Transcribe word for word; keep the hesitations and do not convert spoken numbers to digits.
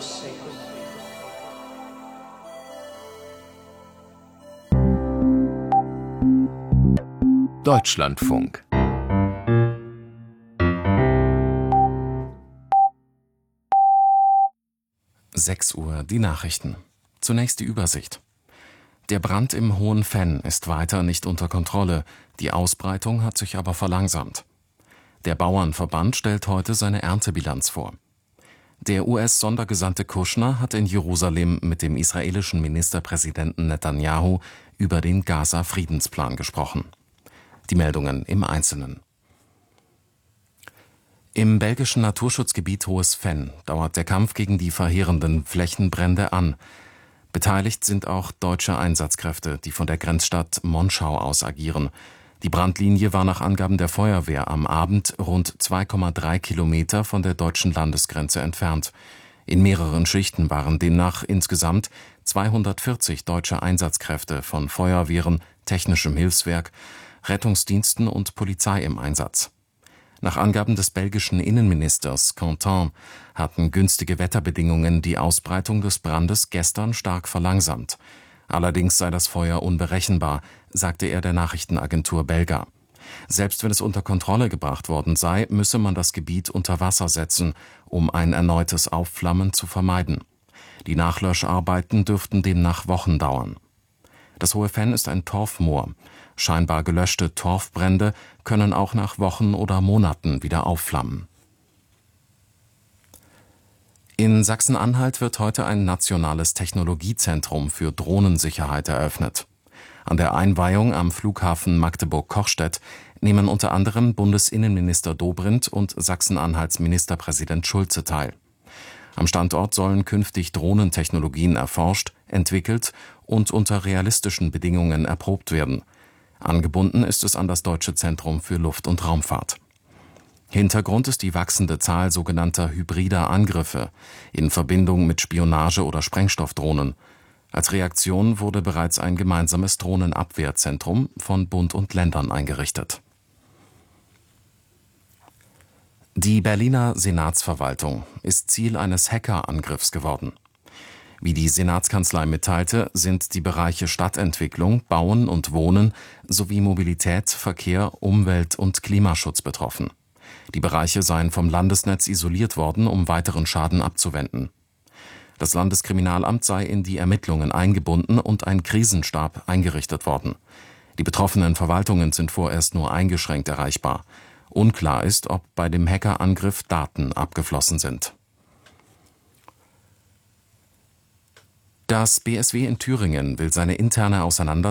Deutschlandfunk. sechs Uhr, die Nachrichten. Zunächst die Übersicht. Der Brand im Hohen Venn ist weiter nicht unter Kontrolle, die Ausbreitung hat sich aber verlangsamt. Der Bauernverband stellt heute seine Erntebilanz vor. Der U S-Sondergesandte Kushner hat in Jerusalem mit dem israelischen Ministerpräsidenten Netanyahu über den Gaza-Friedensplan gesprochen. Die Meldungen im Einzelnen. Im belgischen Naturschutzgebiet Hohes Venn dauert der Kampf gegen die verheerenden Flächenbrände an. Beteiligt sind auch deutsche Einsatzkräfte, die von der Grenzstadt Monschau aus agieren. Die Brandlinie war nach Angaben der Feuerwehr am Abend rund zwei Komma drei Kilometer von der deutschen Landesgrenze entfernt. In mehreren Schichten waren demnach insgesamt zweihundertvierzig deutsche Einsatzkräfte von Feuerwehren, technischem Hilfswerk, Rettungsdiensten und Polizei im Einsatz. Nach Angaben des belgischen Innenministers Quentin hatten günstige Wetterbedingungen die Ausbreitung des Brandes gestern stark verlangsamt. Allerdings sei das Feuer unberechenbar, sagte er der Nachrichtenagentur Belga. Selbst wenn es unter Kontrolle gebracht worden sei, müsse man das Gebiet unter Wasser setzen, um ein erneutes Aufflammen zu vermeiden. Die Nachlöscharbeiten dürften demnach Wochen dauern. Das Hohe Venn ist ein Torfmoor. Scheinbar gelöschte Torfbrände können auch nach Wochen oder Monaten wieder aufflammen. In Sachsen-Anhalt wird heute ein nationales Technologiezentrum für Drohnensicherheit eröffnet. An der Einweihung am Flughafen Magdeburg-Kochstedt nehmen unter anderem Bundesinnenminister Dobrindt und Sachsen-Anhalts Ministerpräsident Schulze teil. Am Standort sollen künftig Drohnentechnologien erforscht, entwickelt und unter realistischen Bedingungen erprobt werden. Angebunden ist es an das Deutsche Zentrum für Luft- und Raumfahrt. Hintergrund ist die wachsende Zahl sogenannter hybrider Angriffe in Verbindung mit Spionage- oder Sprengstoffdrohnen. Als Reaktion wurde bereits ein gemeinsames Drohnenabwehrzentrum von Bund und Ländern eingerichtet. Die Berliner Senatsverwaltung ist Ziel eines Hackerangriffs geworden. Wie die Senatskanzlei mitteilte, sind die Bereiche Stadtentwicklung, Bauen und Wohnen sowie Mobilität, Verkehr, Umwelt und Klimaschutz betroffen. Die Bereiche seien vom Landesnetz isoliert worden, um weiteren Schaden abzuwenden. Das Landeskriminalamt sei in die Ermittlungen eingebunden und ein Krisenstab eingerichtet worden. Die betroffenen Verwaltungen sind vorerst nur eingeschränkt erreichbar. Unklar ist, ob bei dem Hackerangriff Daten abgeflossen sind. Das B S W in Thüringen will seine interne Auseinandersetzung